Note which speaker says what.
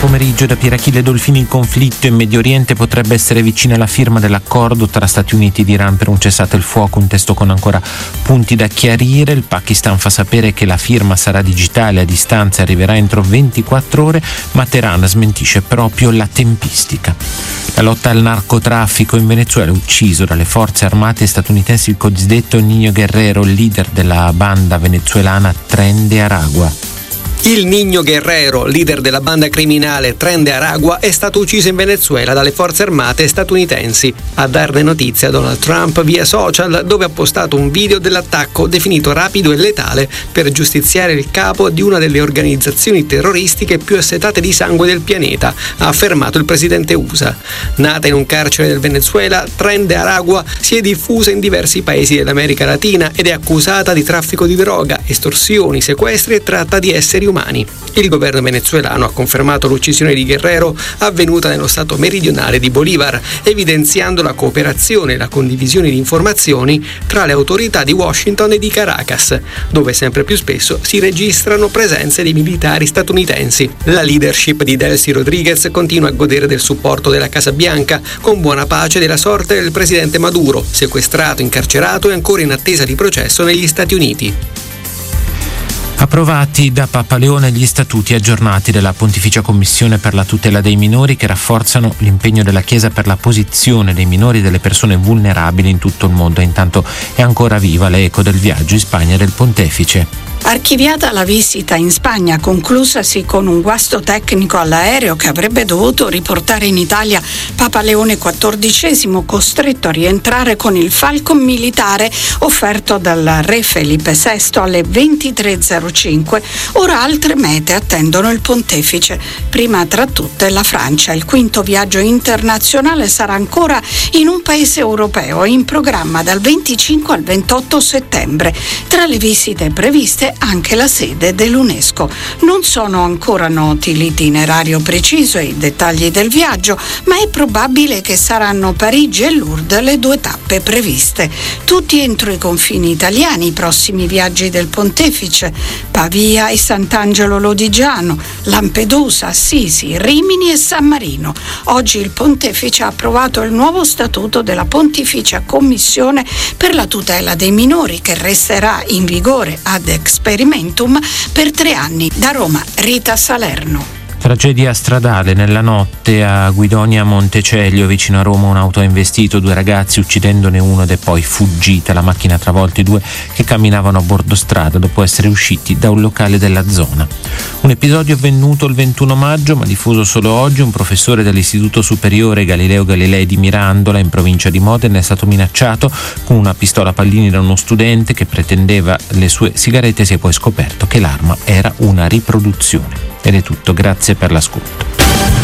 Speaker 1: pomeriggio da Pier Achille Dolfini. Il conflitto in Medio Oriente potrebbe essere vicino alla firma dell'accordo tra Stati Uniti ed Iran per un cessate il fuoco, un testo con ancora punti da chiarire. Il Pakistan fa sapere che la firma sarà digitale a distanza e arriverà entro 24 ore, ma Teheran smentisce proprio la tempistica. La lotta al narcotraffico in Venezuela, ucciso dalle forze armate statunitensi il cosiddetto Niño Guerrero, il leader della banda venezuelana Tren de Aragua.
Speaker 2: Il Niño Guerrero, leader della banda criminale Tren de Aragua, è stato ucciso in Venezuela dalle forze armate statunitensi. A darne notizia Donald Trump via social, dove ha postato un video dell'attacco definito rapido e letale per giustiziare il capo di una delle organizzazioni terroristiche più assetate di sangue del pianeta, ha affermato il presidente USA. Nata in un carcere del Venezuela, Tren de Aragua si è diffusa in diversi paesi dell'America Latina ed è accusata di traffico di droga, estorsioni, sequestri e tratta di esseri umani. Il governo venezuelano ha confermato l'uccisione di Guerrero avvenuta nello stato meridionale di Bolívar, evidenziando la cooperazione e la condivisione di informazioni tra le autorità di Washington e di Caracas, dove sempre più spesso si registrano presenze di militari statunitensi. La leadership di Delcy Rodriguez continua a godere del supporto della Casa Bianca, con buona pace della sorte del presidente Maduro, sequestrato, incarcerato e ancora in attesa di processo negli Stati Uniti.
Speaker 1: Approvati da Papa Leone gli statuti aggiornati della Pontificia Commissione per la tutela dei minori, che rafforzano l'impegno della Chiesa per la posizione dei minori e delle persone vulnerabili in tutto il mondo. Intanto è ancora viva l'eco del viaggio in Spagna del Pontefice.
Speaker 3: Archiviata la visita in Spagna, conclusasi con un guasto tecnico all'aereo che avrebbe dovuto riportare in Italia Papa Leone XIV, costretto a rientrare con il Falcon militare offerto dal re Felipe VI alle 23:05. Ora altre mete attendono il pontefice, prima tra tutte la Francia. Il quinto viaggio internazionale sarà ancora in un paese europeo, in programma dal 25 al 28 settembre. Tra le visite previste anche la sede dell'UNESCO. Non sono ancora noti l'itinerario preciso e i dettagli del viaggio, ma è probabile che saranno Parigi e Lourdes le due tappe previste. Tutti entro i confini italiani i prossimi viaggi del pontefice: Pavia e Sant'Angelo Lodigiano, Lampedusa, Assisi, Rimini e San Marino. Oggi il pontefice ha approvato il nuovo statuto della Pontificia Commissione per la tutela dei minori, che resterà in vigore ad experimentum per 3 anni. Da Roma, Rita Salerno.
Speaker 1: Tragedia stradale nella notte a Guidonia Montecelio, vicino a Roma. Un'auto ha investito 2 ragazzi, uccidendone uno ed è poi fuggita. La macchina ha travolto i 2 che camminavano a bordo strada dopo essere usciti da un locale della zona. Un episodio avvenuto il 21 maggio ma diffuso solo oggi. Un professore dell'Istituto Superiore Galileo Galilei di Mirandola, in provincia di Modena, è stato minacciato con una pistola a pallini da uno studente che pretendeva le sue sigarette. Si è poi scoperto che l'arma era una riproduzione. Ed è tutto, grazie per l'ascolto.